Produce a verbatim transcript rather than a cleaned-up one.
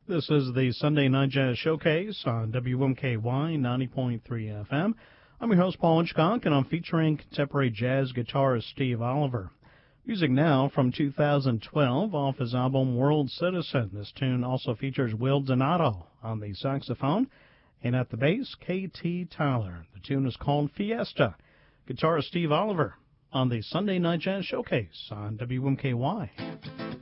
This is the Sunday Night Jazz Showcase on W M K Y ninety point three F M. I'm your host, Paul Hitchcock, and I'm featuring contemporary jazz guitarist Steve Oliver. Music now from two thousand twelve off his album World Citizen. This tune also features Will Donato on the saxophone, and at the bass, K T Tyler. The tune is called Fiesta. Guitarist Steve Oliver on the Sunday Night Jazz Showcase on W M K Y.